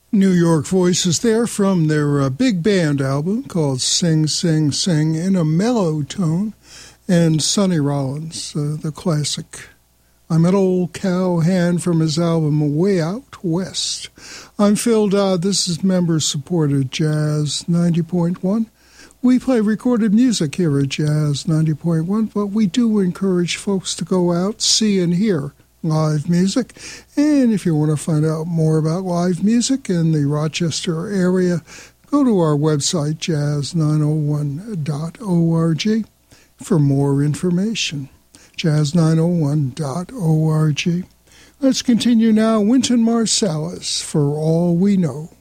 New York Voices there from their big band album called Sing, Sing, Sing in a Mellow Tone, and Sonny Rollins, the classic I'm an Old Cowhand from his album Way Out West. I'm Phil Dodd. This is member-supported Jazz 90.1. We play recorded music here at Jazz 90.1, but we do encourage folks to go out, see and hear live music. And if you want to find out more about live music in the Rochester area, go to our website, jazz901.org, for more information. jazz901.org. Let's continue now. Wynton Marsalis, For All We Know.